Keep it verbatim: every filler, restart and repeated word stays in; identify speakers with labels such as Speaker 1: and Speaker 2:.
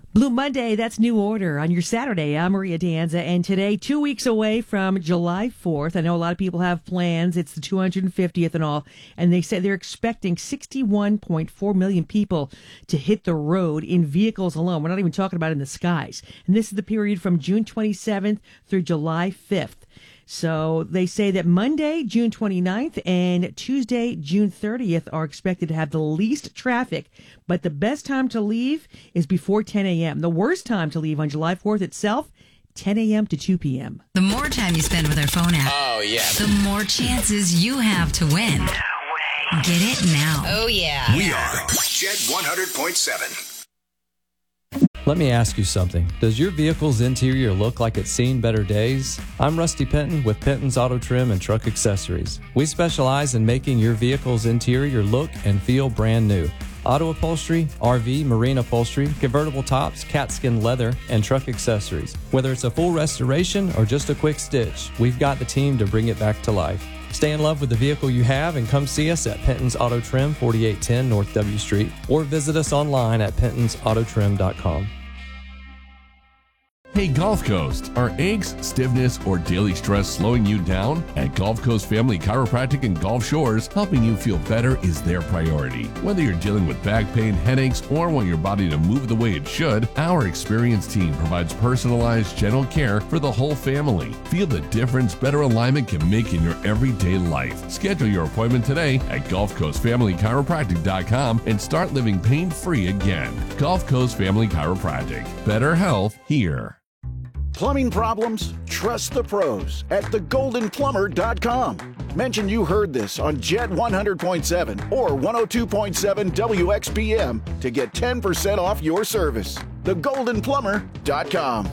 Speaker 1: Blue Monday, that's New Order on your Saturday. I'm Maria Danza, and today, two weeks away from July fourth, I know a lot of people have plans. It's the two hundred fiftieth and all, and they say they're expecting sixty-one point four million people to hit the road in vehicles alone. We're not even talking about in the skies. And this is the period from June twenty-seventh through July fifth. So they say that Monday, June twenty-ninth, and Tuesday, June thirtieth are expected to have the least traffic, but the best time to leave is before ten a.m. The worst time to leave on July fourth itself, ten a.m. to two p.m.
Speaker 2: The more time you spend with our phone app,
Speaker 3: oh yeah,
Speaker 2: the more chances you have to win.
Speaker 3: No way.
Speaker 2: Get it now.
Speaker 3: Oh yeah.
Speaker 4: We are Jet one hundred point seven.
Speaker 5: Let me ask you something. Does your vehicle's interior look like it's seen better days? I'm Rusty Penton with Penton's Auto Trim and Truck Accessories. We specialize in making your vehicle's interior look and feel brand new. Auto upholstery, R V, marine upholstery, convertible tops, cat skin leather, and truck accessories. Whether it's a full restoration or just a quick stitch, we've got the team to bring it back to life. Stay in love with the vehicle you have and come see us at Penton's Auto Trim, forty-eight ten North W Street, or visit us online at pentons auto trim dot com.
Speaker 6: Hey Gulf Coast, are aches, stiffness, or daily stress slowing you down? At Gulf Coast Family Chiropractic and Gulf Shores, helping you feel better is their priority. Whether you're dealing with back pain, headaches, or want your body to move the way it should, our experienced team provides personalized general care for the whole family. Feel the difference better alignment can make in your everyday life. Schedule your appointment today at gulf coast family chiropractic dot com and start living pain-free again. Gulf Coast Family Chiropractic. Better health here.
Speaker 7: Plumbing problems? Trust the pros at the golden plumber dot com. Mention you heard this on Jet one hundred point seven or one oh two point seven W X P M to get ten percent off your service. the golden plumber dot com.